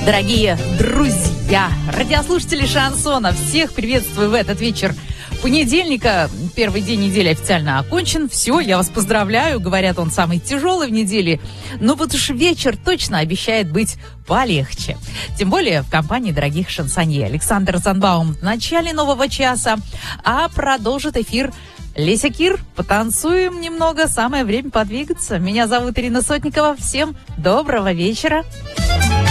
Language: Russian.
Дорогие друзья, радиослушатели шансона, всех приветствую в этот вечер понедельника. Первый день недели официально окончен. Все, я вас поздравляю. Говорят, он самый тяжелый в неделе. Но вот уж вечер точно обещает быть полегче. Тем более в компании дорогих шансонье. Александр Розенбаум в начале нового часа, а продолжит эфир Леся Кир. Потанцуем немного, самое время подвигаться. Меня зовут Ирина Сотникова. Всем доброго вечера.